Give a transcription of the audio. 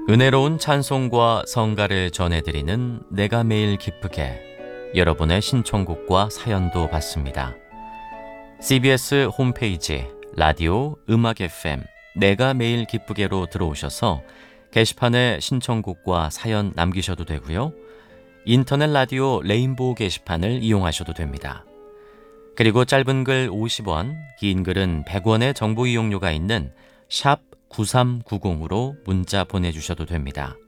은혜로운 찬송과 성가를 전해드리는 내가 매일 기쁘게, 여러분의 신청곡과 사연도 받습니다. CBS 홈페이지 라디오 음악 FM 내가 매일 기쁘게로 들어오셔서 게시판에 신청곡과 사연 남기셔도 되고요. 인터넷 라디오 레인보우 게시판을 이용하셔도 됩니다. 그리고 짧은 글 50원, 긴 글은 100원의 정보 이용료가 있는 샵 9390으로 문자 보내주셔도 됩니다.